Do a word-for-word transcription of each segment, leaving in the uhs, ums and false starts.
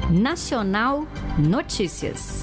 Nacional Notícias.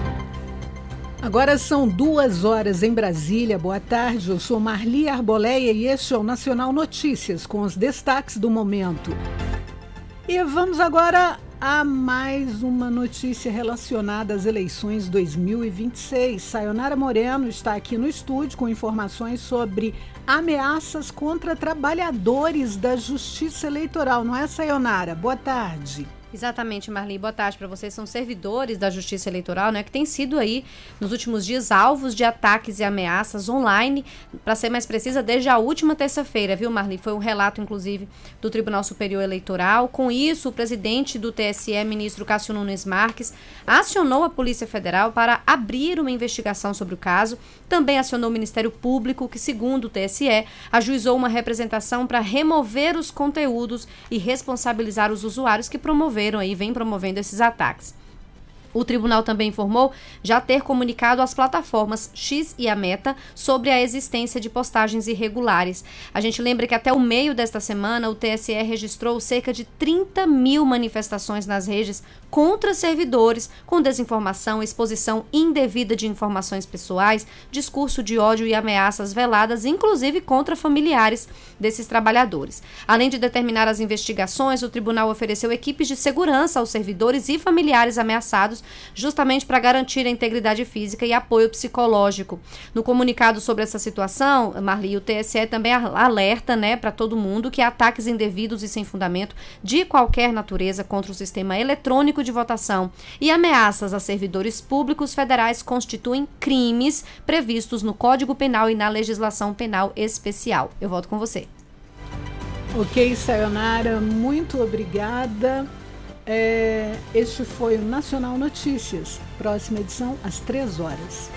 Agora são duas horas em Brasília. Boa tarde, eu sou Marli Arboleia e este é o Nacional Notícias, com os destaques do momento. E vamos agora a mais uma notícia relacionada às eleições dois mil e vinte e seis. Sayonara Moreno está aqui no estúdio com informações sobre ameaças contra trabalhadores da Justiça Eleitoral. Não é, Sayonara? Boa tarde. Exatamente, Marli. Boa tarde para vocês. São servidores da Justiça Eleitoral, né, que têm sido aí, nos últimos dias, alvos de ataques e ameaças online, para ser mais precisa, desde a última terça-feira, viu, Marli? Foi um relato, inclusive, do Tribunal Superior Eleitoral. Com isso, o presidente do T S E, ministro Cássio Nunes Marques, acionou a Polícia Federal para abrir uma investigação sobre o caso. Também acionou o Ministério Público, que, segundo o T S E, ajuizou uma representação para remover os conteúdos e responsabilizar os usuários que promoveram aí, vem promovendo esses ataques. O tribunal também informou já ter comunicado às plataformas X e a Meta sobre a existência de postagens irregulares. A gente lembra que até o meio desta semana o T S E registrou cerca de trinta mil manifestações nas redes contra servidores com desinformação, exposição indevida de informações pessoais, discurso de ódio e ameaças veladas, inclusive contra familiares desses trabalhadores. Além de determinar as investigações, o tribunal ofereceu equipes de segurança aos servidores e familiares ameaçados, justamente para garantir a integridade física e apoio psicológico. No comunicado sobre essa situação, Marli, o T S E também alerta, né, para todo mundo que ataques indevidos e sem fundamento de qualquer natureza contra o sistema eletrônico de votação e ameaças a servidores públicos federais constituem crimes previstos no Código Penal e na legislação penal especial. Eu volto com você. Ok, Sayonara, muito obrigada. É, este foi o Nacional Notícias. Próxima edição, às três horas.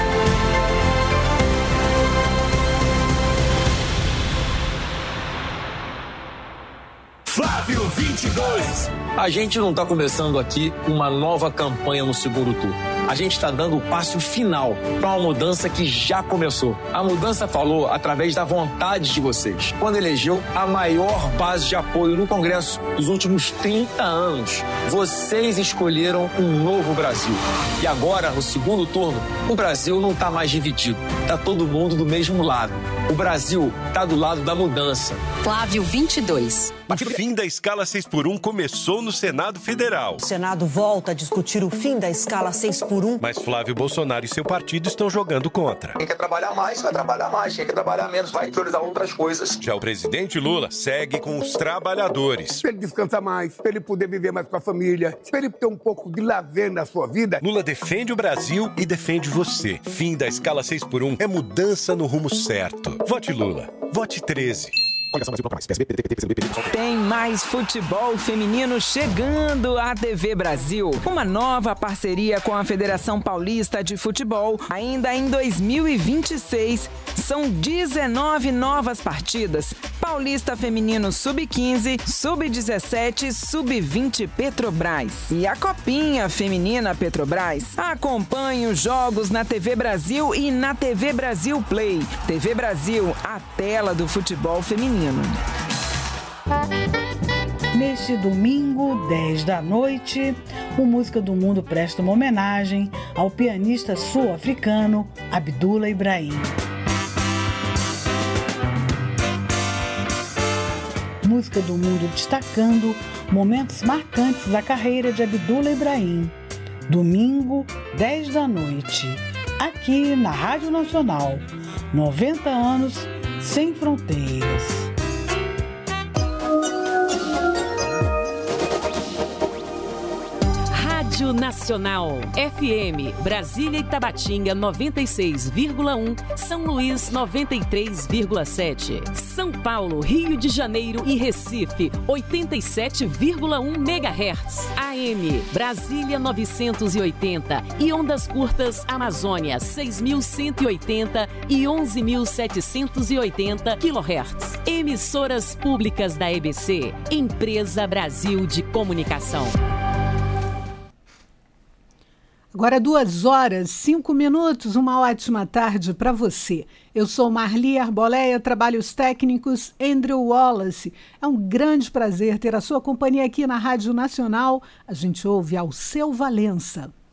Flávio vinte e dois. A gente não está começando aqui uma nova campanha no segundo turno. A gente está dando o passo final para uma mudança que já começou. A mudança falou através da vontade de vocês, quando elegeu a maior base de apoio no Congresso dos últimos trinta anos. Vocês escolheram um novo Brasil. E agora, no segundo turno, o Brasil não está mais dividido. Está todo mundo do mesmo lado. O Brasil está do lado da mudança. Flávio vinte e dois. O fim da escala seis por um começou no Senado Federal. O Senado volta a discutir o fim da escala seis por um. Mas Flávio Bolsonaro e seu partido estão jogando contra. Quem quer trabalhar mais, vai trabalhar mais. Quem quer trabalhar menos, vai priorizar outras coisas. Já o presidente Lula segue com os trabalhadores. Para ele descansar mais, para ele poder viver mais com a família, para ele ter um pouco de lazer na sua vida. Lula defende o Brasil e defende você. Fim da escala seis por um é mudança no rumo certo. Vote Lula. Vote treze. Tem mais futebol feminino chegando à T V Brasil. Uma nova parceria com a Federação Paulista de Futebol. Ainda em dois mil e vinte e seis, são dezenove novas partidas. Paulista Feminino sub quinze, sub dezessete, sub vinte Petrobras. E a Copinha Feminina Petrobras. Acompanhe os jogos na T V Brasil e na T V Brasil Play. T V Brasil, a tela do futebol feminino. Neste domingo, dez da noite, o Música do Mundo presta uma homenagem ao pianista sul-africano Abdullah Ibrahim. Música do Mundo destacando momentos marcantes da carreira de Abdullah Ibrahim. Domingo, dez da noite, aqui na Rádio Nacional. noventa anos sem fronteiras. Rádio Nacional, F M, Brasília e Tabatinga noventa e seis vírgula um, São Luís noventa e três vírgula sete, São Paulo, Rio de Janeiro e Recife oitenta e sete vírgula um megahertz, A M, Brasília novecentos e oitenta e ondas curtas Amazônia seis mil cento e oitenta e onze mil setecentos e oitenta quilohertz. Emissoras públicas da E B C, Empresa Brasil de Comunicação. Agora duas horas, cinco minutos, uma ótima tarde para você. Eu sou Marli Arboleia, trabalhos técnicos Andrew Wallace. É um grande prazer ter a sua companhia aqui na Rádio Nacional. A gente ouve Alceu Valença.